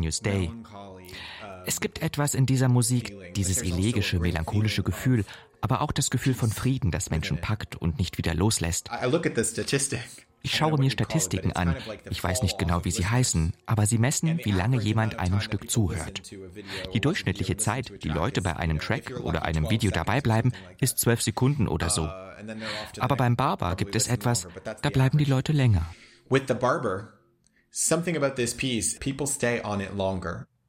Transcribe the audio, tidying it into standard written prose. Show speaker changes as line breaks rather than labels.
Continuous Day. Es gibt etwas in dieser Musik, dieses elegische, melancholische Gefühl, aber auch das Gefühl von Frieden, das Menschen packt und nicht wieder loslässt. Ich schaue mir Statistiken an. Ich weiß nicht genau, wie sie heißen, aber sie messen, wie lange jemand einem Stück zuhört. Die durchschnittliche Zeit, die Leute bei einem Track oder einem Video dabei bleiben, ist 12 Sekunden oder so. Aber beim Barber gibt es etwas, da bleiben die Leute länger.
With the barber, something about this piece, people stay on it longer.